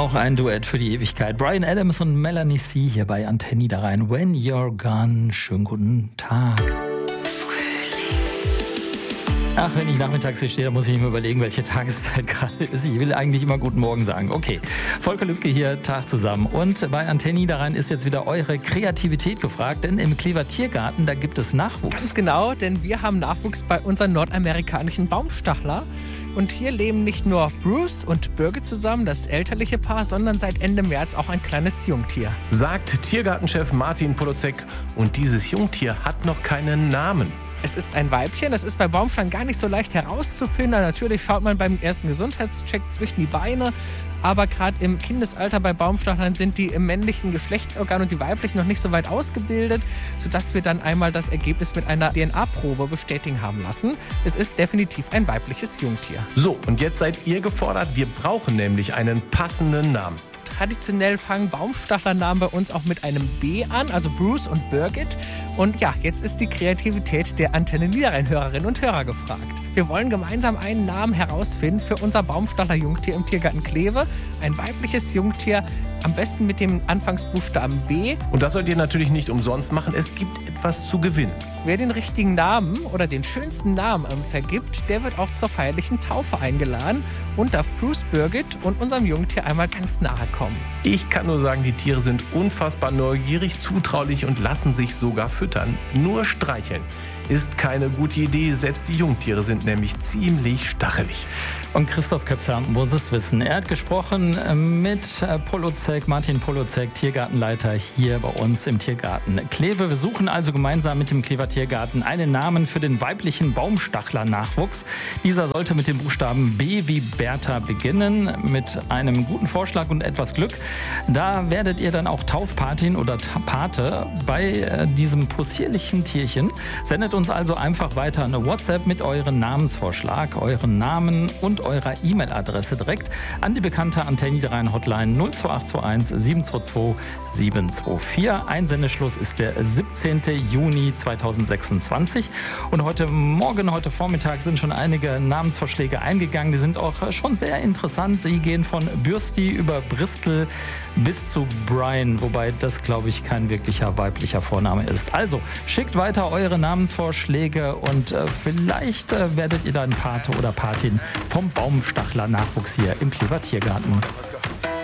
Auch ein Duett für die Ewigkeit. Bryan Adams und Melanie C. hier bei Antenne Niederrhein. When You're Gone. Schönen guten Tag. Ach, wenn ich nachmittags hier stehe, dann muss ich mir überlegen, welche Tageszeit gerade ist. Ich will eigentlich immer guten Morgen sagen. Okay, Volker Lübcke hier, Tag zusammen. Und bei Antenne Niederrhein ist jetzt wieder eure Kreativität gefragt, denn im Klever Tiergarten, da gibt es Nachwuchs. Ganz genau, denn wir haben Nachwuchs bei unseren nordamerikanischen Baumstachler. Und hier leben nicht nur Bruce und Birgit zusammen, das elterliche Paar, sondern seit Ende März auch ein kleines Jungtier. Sagt Tiergartenchef Martin Polozek. Und dieses Jungtier hat noch keinen Namen. Es ist ein Weibchen, das ist bei Baumstachern gar nicht so leicht herauszufinden. Natürlich schaut man beim ersten Gesundheitscheck zwischen die Beine. Aber gerade im Kindesalter bei Baumstachlern sind die im männlichen Geschlechtsorgan und die weiblichen noch nicht so weit ausgebildet, sodass wir dann einmal das Ergebnis mit einer DNA-Probe bestätigen haben lassen. Es ist definitiv ein weibliches Jungtier. So, und jetzt seid ihr gefordert. Wir brauchen nämlich einen passenden Namen. Traditionell fangen Baumstachlernamen bei uns auch mit einem B an, also Bruce und Birgit. Und ja, jetzt ist die Kreativität der Antenne Niederrhein-Hörerinnen und Hörer gefragt. Wir wollen gemeinsam einen Namen herausfinden für unser Baumstachler-Jungtier im Tiergarten Kleve. Ein weibliches Jungtier, am besten mit dem Anfangsbuchstaben B. Und das sollt ihr natürlich nicht umsonst machen. Es gibt etwas zu gewinnen. Wer den richtigen Namen oder den schönsten Namen vergibt, der wird auch zur feierlichen Taufe eingeladen und darf Bruce, Birgit und unserem Jungtier einmal ganz nahe kommen. Ich kann nur sagen, die Tiere sind unfassbar neugierig, zutraulich und lassen sich sogar füttern. Nur streicheln ist keine gute Idee. Selbst die Jungtiere sind nämlich ziemlich stachelig. Und Christoph Köpser muss es wissen. Er hat gesprochen mit Polozek, Martin Polozek, Tiergartenleiter hier bei uns im Tiergarten Kleve. Wir suchen also gemeinsam mit dem Klever Tiergarten einen Namen für den weiblichen Baumstachler-Nachwuchs. Dieser sollte mit dem Buchstaben B wie Bertha beginnen. Mit einem guten Vorschlag und etwas Glück. Da werdet ihr dann auch Taufpatin oder Pate bei diesem possierlichen Tierchen. Sendet uns also einfach weiter eine WhatsApp mit eurem Namensvorschlag, euren Namen und eurer E-Mail-Adresse direkt an die bekannte Antenne Niederrhein Hotline 02821 722 724. Einsendeschluss ist der 17. Juni 2026. Und heute Vormittag sind schon einige Namensvorschläge eingegangen. Die sind auch schon sehr interessant. Die gehen von Bürsti über Bristol bis zu Brian, wobei das, glaube ich, kein wirklicher weiblicher Vorname ist. Also schickt weiter eure Namensvorschläge und vielleicht werdet ihr dann Pate oder Patin vom Baumstachler-Nachwuchs hier im Klever Tiergarten.